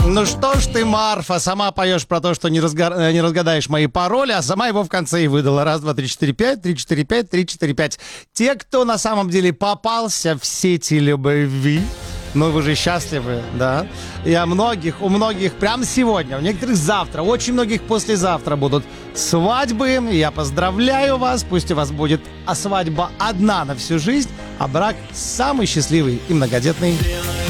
Ну что ж ты, Марфа, сама поешь про то, что не разгадаешь мои пароли, а сама его в конце и выдала. 1, 2, 3, 4, 5, 3, 4, 5, 3, 4, 5. Те, кто на самом деле попался в сети любви, ну вы же счастливы, да? И у многих прямо сегодня, у некоторых завтра, очень многих послезавтра будут свадьбы. Я поздравляю вас, пусть у вас будет свадьба одна на всю жизнь, а брак самый счастливый и многодетный.